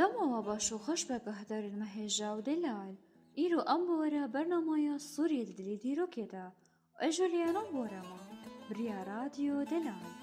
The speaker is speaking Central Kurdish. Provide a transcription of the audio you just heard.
کەمەوە بەش و خۆش بە بەهدەرن مەهێژا و دەلال ئیر و ئەم بۆرە بەرنامەیە سووری دلی دیرۆکێدا ئەژۆلیانە بۆرەمە بریا رادیۆ دەلال